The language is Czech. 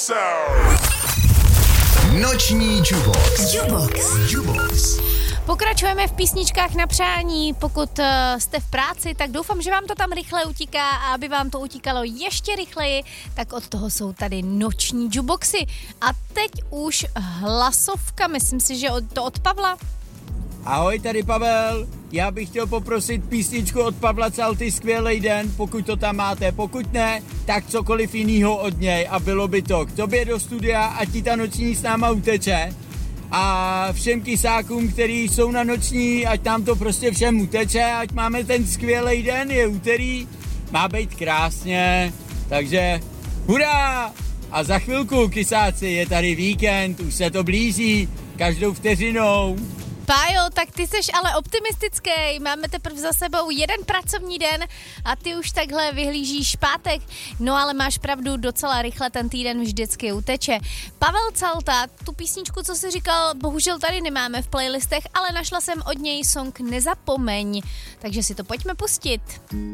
Noční Jubox. Pokračujeme v písničkách na přání. Pokud jste v práci, tak doufám, že vám to tam rychle utíká a aby vám to utíkalo ještě rychleji, tak od toho jsou tady noční juboxy. A teď už hlasovka, myslím si, že to od Pavla. Ahoj, tady Pavel. Já bych chtěl poprosit písničku od Pavla Calty Skvělej den, pokud to tam máte. Pokud ne, tak cokoliv jinýho od něj a bylo by to k tobě do studia, ať ti ta noční s náma uteče. A všem kysákům, kteří jsou na noční, ať nám to prostě všem uteče, ať máme ten skvělej den, je úterý, má být krásně, takže hurá! A za chvilku, kysáci, je tady víkend, už se to blíží, každou vteřinou. Pájo, tak ty seš ale optimistický, máme teprve za sebou jeden pracovní den a ty už takhle vyhlížíš pátek, no ale máš pravdu, docela rychle ten týden vždycky uteče. Pavel Calta, tu písničku, co jsi říkal, bohužel tady nemáme v playlistech, ale našla jsem od něj song Nezapomeň, takže si to pojďme pustit.